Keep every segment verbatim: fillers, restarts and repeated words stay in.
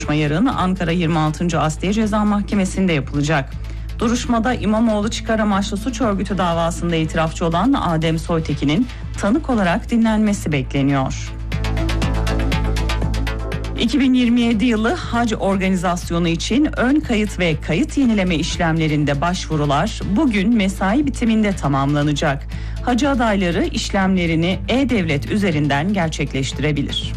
Yarın Ankara yirmi altıncı Asliye Ceza Mahkemesi'nde yapılacak. Duruşmada İmamoğlu çıkar amaçlı suç örgütü davasında itirafçı olan Adem Soytekin'in tanık olarak dinlenmesi bekleniyor. iki bin yirmi yedi yılı hac organizasyonu için ön kayıt ve kayıt yenileme işlemlerinde başvurular bugün mesai bitiminde tamamlanacak. Hacı adayları işlemlerini e-Devlet üzerinden gerçekleştirebilir.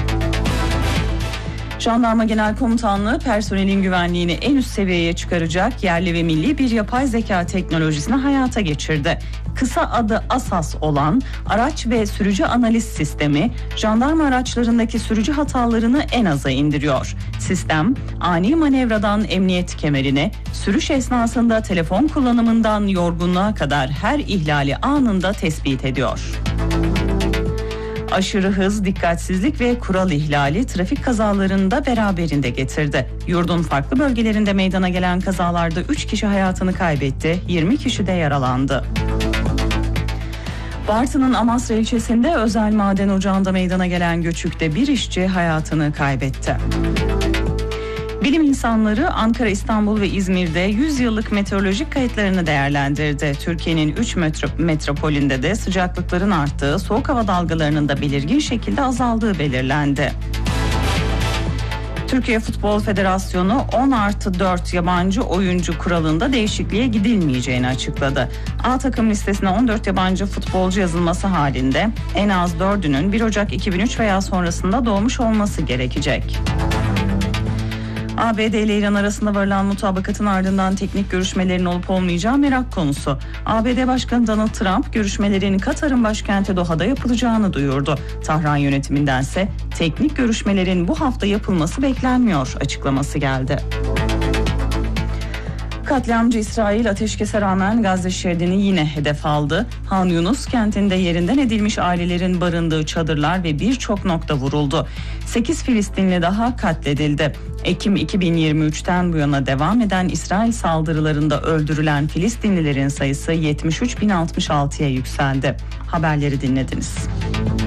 Jandarma Genel Komutanlığı personelin güvenliğini en üst seviyeye çıkaracak yerli ve milli bir yapay zeka teknolojisini hayata geçirdi. Kısa adı ASAS olan araç ve sürücü analiz sistemi, jandarma araçlarındaki sürücü hatalarını en aza indiriyor. Sistem, ani manevradan emniyet kemerine, sürüş esnasında telefon kullanımından yorgunluğa kadar her ihlali anında tespit ediyor. Aşırı hız, dikkatsizlik ve kural ihlali trafik kazalarını da beraberinde getirdi. Yurdun farklı bölgelerinde meydana gelen kazalarda üç kişi hayatını kaybetti, yirmi kişi de yaralandı. Bartın'ın Amasra ilçesinde özel maden ocağında meydana gelen göçükte bir işçi hayatını kaybetti. Bilim insanları Ankara, İstanbul ve İzmir'de yüz yıllık meteorolojik kayıtlarını değerlendirdi. Türkiye'nin üç metropolünde de sıcaklıkların arttığı, soğuk hava dalgalarının da belirgin şekilde azaldığı belirlendi. Türkiye Futbol Federasyonu on artı dört yabancı oyuncu kuralında değişikliğe gidilmeyeceğini açıkladı. A takım listesine on dört yabancı futbolcu yazılması halinde en az dördünün bir Ocak iki bin üç veya sonrasında doğmuş olması gerekecek. A B D ile İran arasında varılan mutabakatın ardından teknik görüşmelerin olup olmayacağı merak konusu. A B D Başkanı Donald Trump görüşmelerin Katar'ın başkenti Doha'da yapılacağını duyurdu. Tahran yönetimindense teknik görüşmelerin bu hafta yapılması beklenmiyor açıklaması geldi. Katliamcı İsrail ateşkese rağmen Gazze şeridini yine hedef aldı. Han Yunus kentinde yerinden edilmiş ailelerin barındığı çadırlar ve birçok nokta vuruldu. sekiz Filistinli daha katledildi. Ekim iki bin yirmi üçten bu yana devam eden İsrail saldırılarında öldürülen Filistinlilerin sayısı yetmiş üç bin altmış altıya yükseldi. Haberleri dinlediniz.